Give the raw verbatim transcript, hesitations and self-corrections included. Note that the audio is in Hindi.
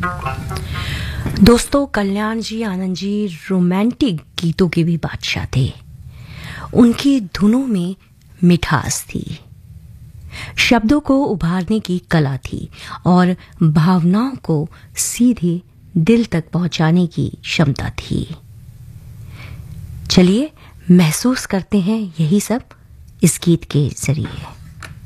दोस्तों, कल्याण जी, आनंद जी रोमांटिक गीतों के भी बादशाह थे। उनकी धुनों में मिठास थी, शब्दों को उभारने की कला थी और भावनाओं को सीधे दिल तक पहुंचाने की क्षमता थी। चलिए महसूस करते हैं यही सब इस गीत के जरिए।